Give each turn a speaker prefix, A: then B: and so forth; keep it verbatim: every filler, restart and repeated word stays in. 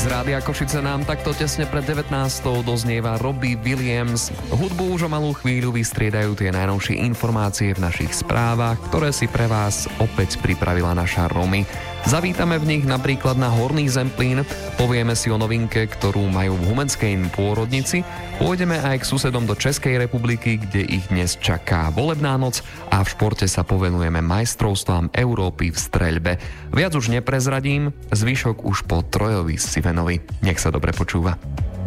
A: Z Rádia Košice nám takto tesne pred devätnástou doznieva Robbie Williams. Hudbu už o malú chvíľu vystriedajú tie najnovšie informácie v našich správach, ktoré si pre vás opäť pripravila naša Romy. Zavítame v nich napríklad na Horný Zemplín, povieme si o novinke, ktorú majú v Humenskej pôrodnici, pôjdeme aj k susedom do Českej republiky, kde ich dnes čaká volebná noc a v športe sa povenujeme majstrovstvám Európy v streľbe. Viac už neprezradím, zvyšok už po Trojovi Sivenovi. Nech sa dobre počúva.